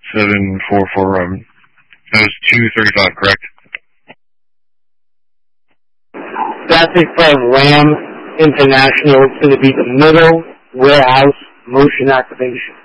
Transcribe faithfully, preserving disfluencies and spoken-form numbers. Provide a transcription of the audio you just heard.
seven four four. Um, that was two thirty-five, correct? That's it from RAM International. It's going to be the middle warehouse motion activation.